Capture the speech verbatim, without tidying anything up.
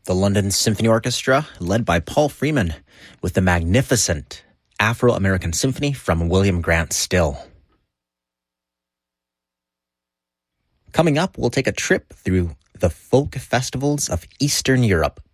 the London Symphony Orchestra, led by Paul Freeman, with the magnificent Afro-American Symphony from William Grant Still. Coming up, we'll take a trip through the folk festivals of Eastern Europe.